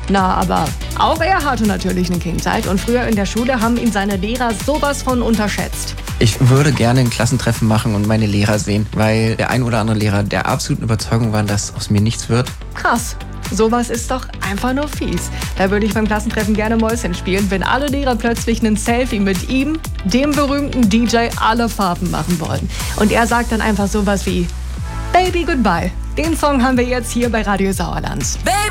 Na, aber auch er hatte natürlich eine Kindheit und früher in der Schule haben ihn seine Lehrer sowas von unterschätzt. Ich würde gerne ein Klassentreffen machen und meine Lehrer sehen, weil der ein oder andere Lehrer der absoluten Überzeugung war, dass aus mir nichts wird. Krass. Sowas ist doch einfach nur fies. Da würde ich beim Klassentreffen gerne Mäuschen spielen, wenn alle Lehrer plötzlich ein Selfie mit ihm, dem berühmten DJ Alle Farben machen wollen. Und er sagt dann einfach sowas wie Baby Goodbye. Den Song haben wir jetzt hier bei Radio Sauerland.